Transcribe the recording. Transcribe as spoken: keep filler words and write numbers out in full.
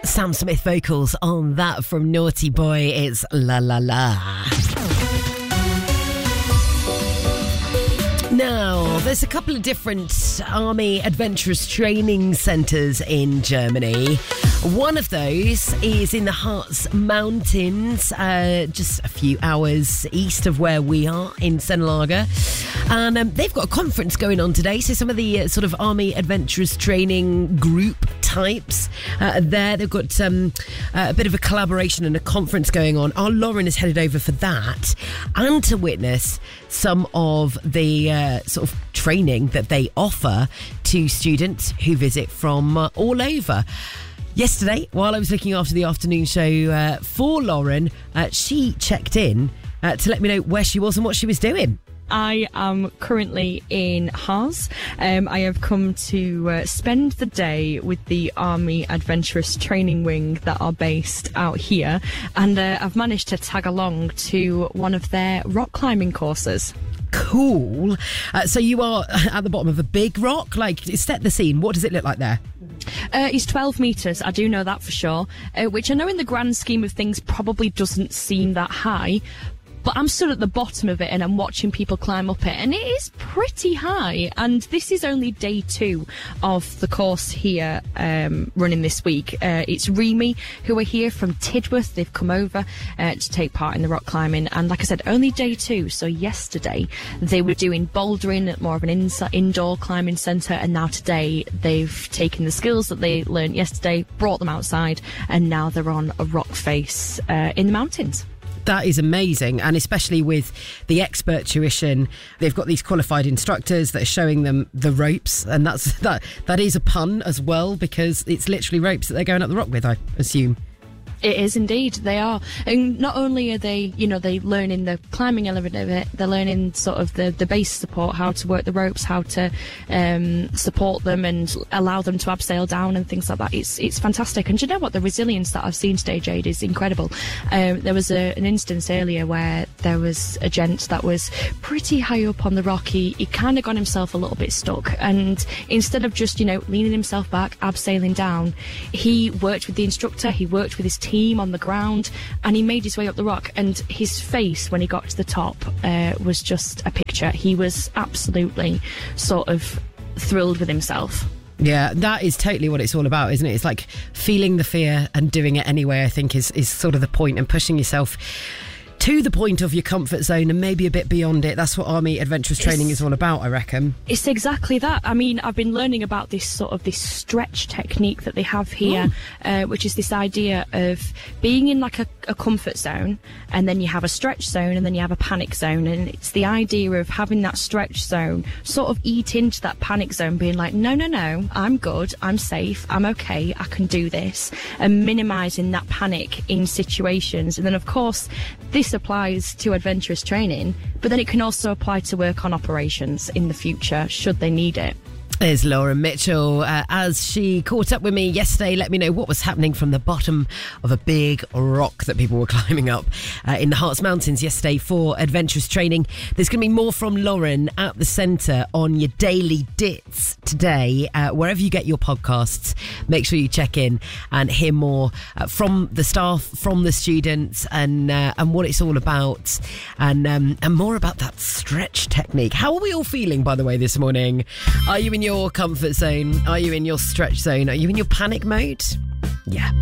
Sam Smith vocals on that from Naughty Boy. It's La La La. Now, there's a couple of different Army Adventurous Training Centres in Germany. One of those is in the Harz Mountains, uh, just a few hours east of where we are in Sennelager. And um, they've got a conference going on today. So some of the uh, sort of Army Adventurous Training group types uh, there. They've got um, uh, a bit of a collaboration and a conference going on. Our Lauren has headed over for that and to witness some of the uh, sort of training that they offer to students who visit from uh, all over. Yesterday, while I was looking after the afternoon show uh, for Lauren, uh, she checked in uh, to let me know where she was and what she was doing. I am currently in Harz. Um, I have come to uh, spend the day with the Army Adventurous Training Wing that are based out here, and uh, I've managed to tag along to one of their rock climbing courses. Cool. Uh, so you are at the bottom of a big rock. Like, set the scene. What does it look like there? Uh, it's twelve metres, I do know that for sure, uh, which I know in the grand scheme of things probably doesn't seem that high. But I'm stood at the bottom of it and I'm watching people climb up it, and it is pretty high. And this is only day two of the course here um, running this week. Uh, it's Remy, who are here from Tidworth. They've come over uh, to take part in the rock climbing. And like I said, only day two. So yesterday they were doing bouldering at more of an in- indoor climbing centre. And now today they've taken the skills that they learned yesterday, brought them outside, and now they're on a rock face uh, in the mountains. That is amazing, and especially with the expert tuition, they've got these qualified instructors that are showing them the ropes, and that's that that is a pun as well, because it's literally ropes that they're going up the rock with, I assume. It is indeed, they are. And not only are they, you know, they learning the climbing element of it, they're learning sort of the, the base support, how to work the ropes, how to um, support them and allow them to abseil down and things like that. It's it's fantastic. And do you know what? The resilience that I've seen today, Jade, is incredible. Um, there was a, an instance earlier where there was a gent that was pretty high up on the rock. He, he kind of got himself a little bit stuck. And instead of just, you know, leaning himself back, abseiling down, he worked with the instructor, he worked with his team on the ground, and he made his way up the rock. And his face when he got to the top uh, was just a picture. He was absolutely sort of thrilled with himself. Yeah, that is totally what it's all about, isn't it? It's like feeling the fear and doing it anyway, I think, is, is sort of the point, and pushing yourself to the point of your comfort zone and maybe a bit beyond it. That's what Army Adventurous Training it's, is all about, I reckon. It's exactly that. I mean, I've been learning about this sort of this stretch technique that they have here, uh, which is this idea of being in like a, a comfort zone, and then you have a stretch zone, and then you have a panic zone. And it's the idea of having that stretch zone sort of eat into that panic zone, being like, no, no, no, I'm good, I'm safe, I'm okay, I can do this, and minimising that panic in situations. And then, of course, this applies to adventurous training, but then it can also apply to work on operations in the future should they need it. There's Laura Mitchell uh, as she caught up with me yesterday. Let me know what was happening from the bottom of a big rock that people were climbing up uh, in the Harz Mountains yesterday for adventurous training. There's going to be more from Lauren at the centre on your daily dits today. Uh, wherever you get your podcasts, make sure you check in and hear more uh, from the staff, from the students, and uh, and what it's all about, and um, and more about that stretch technique. How are we all feeling, by the way, this morning? Are you in your comfort zone? Are you in your stretch zone? Are you in your panic mode? Yeah.